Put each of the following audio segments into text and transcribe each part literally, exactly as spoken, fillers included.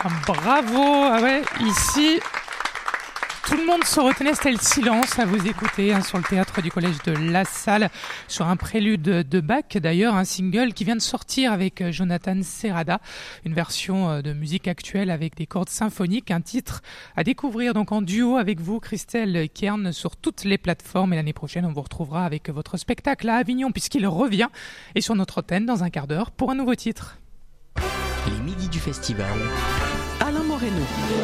Bravo. Ah ouais, ici, tout le monde se retenait, c'était le silence à vous écouter hein, sur le théâtre du collège de La Salle, sur un prélude de Bach, d'ailleurs, un single qui vient de sortir avec Jonathan Serrada, une version de musique actuelle avec des cordes symphoniques, un titre à découvrir donc en duo avec vous, Christelle Kern, sur toutes les plateformes. Et l'année prochaine, on vous retrouvera avec votre spectacle à Avignon, puisqu'il revient, et sur notre antenne dans un quart d'heure pour un nouveau titre. Les midis du festival, Alain Moreno.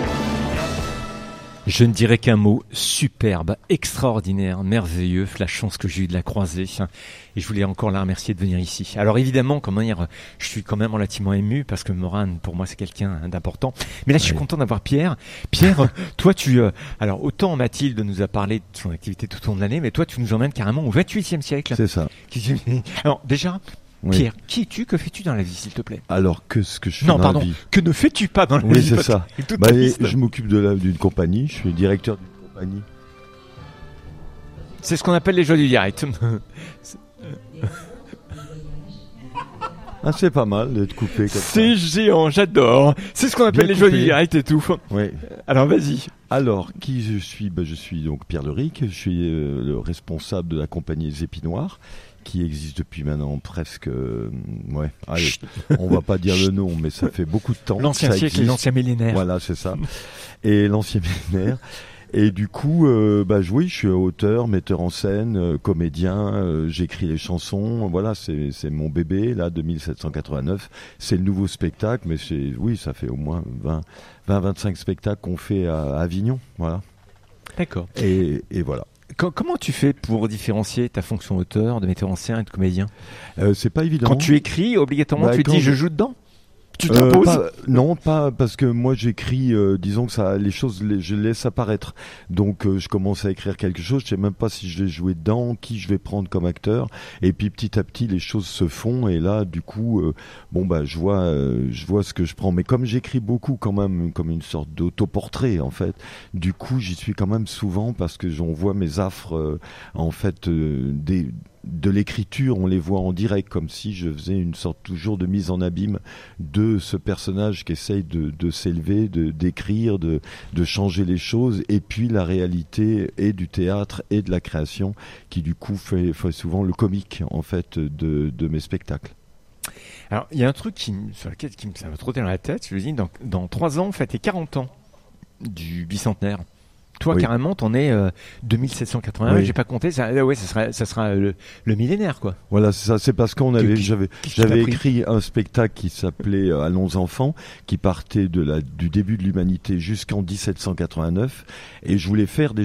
Je ne dirais qu'un mot, superbe, extraordinaire, merveilleux, la chance que j'ai eu de la croiser. Et je voulais encore la remercier de venir ici. Alors évidemment, comment dire, je suis quand même relativement ému parce que Morane, pour moi, c'est quelqu'un d'important. Mais là, je suis oui. content d'avoir Pierre. Pierre, toi, tu... Euh, alors, autant Mathilde nous a parlé de son activité tout au long de l'année, mais toi, tu nous emmènes carrément au vingt-huitième siècle. C'est ça. Alors, déjà... Oui. Pierre, qui es-tu? Que fais-tu dans la vie, s'il te plaît? Alors, que ce que je fais non, dans pardon, la vie. Que ne fais-tu pas dans la oui, vie? Oui, c'est ça. Bah, je m'occupe de la, d'une compagnie, je suis directeur d'une compagnie. C'est ce qu'on appelle les joies du direct. Ah, c'est pas mal d'être coupé comme ça. C'est géant, j'adore. C'est ce qu'on appelle Bien les coupé. Joies du direct et tout. Oui. Alors, vas-y. Alors, qui je suis? bah, Je suis donc Pierre Leric, je suis euh, le responsable de la compagnie Les Épinoirs, qui existe depuis maintenant presque... Euh, ouais, allez, on va pas dire le nom, mais ça fait beaucoup de temps. L'ancien siècle et l'ancien millénaire. Voilà, c'est ça. Et l'ancien millénaire. Et du coup, euh, bah oui, je suis auteur, metteur en scène, euh, comédien, euh, j'écris les chansons. Voilà, c'est, c'est mon bébé, là, de mille sept cent quatre-vingt-neuf. C'est le nouveau spectacle, mais c'est, oui, ça fait au moins vingt à vingt-cinq spectacles qu'on fait à, à Avignon. Voilà. D'accord. Et, et voilà. Comment tu fais pour différencier ta fonction auteur, de metteur en scène et de comédien? euh, C'est pas évident. Quand tu écris, obligatoirement, bah, tu te dis je joue dedans? Tu euh, pas, Non, pas parce que moi j'écris, euh, disons que ça, les choses, les, je les laisse apparaître. Donc euh, je commence à écrire quelque chose, je sais même pas si je vais jouer dedans, qui je vais prendre comme acteur. Et puis petit à petit les choses se font et là du coup, euh, bon bah je vois, euh, je vois ce que je prends. Mais comme j'écris beaucoup quand même, comme une sorte d'autoportrait en fait, du coup j'y suis quand même souvent parce que j'en vois mes affres euh, en fait euh, des de l'écriture, on les voit en direct, comme si je faisais une sorte toujours de mise en abîme de ce personnage qui essaye de, de s'élever, de d'écrire, de, de changer les choses, et puis la réalité et du théâtre et de la création, qui du coup fait, fait souvent le comique en fait de, de mes spectacles. Alors il y a un truc qui, sur lequel qui me, ça me trottait dans la tête, je me dis, dans, dans trois ans, on fête les quarante ans du bicentenaire. Toi, oui. carrément, t'en es euh, deux mille sept cent quatre-vingt-un, oui. j'ai pas compté, ça, euh, ouais, ça sera, ça sera le, le millénaire, quoi. Voilà, c'est ça, c'est parce qu'on avait, qui, j'avais, j'avais écrit un spectacle qui s'appelait euh, Allons enfants, qui partait de la, du début de l'humanité jusqu'en dix-sept cent quatre-vingt-neuf, et je voulais faire des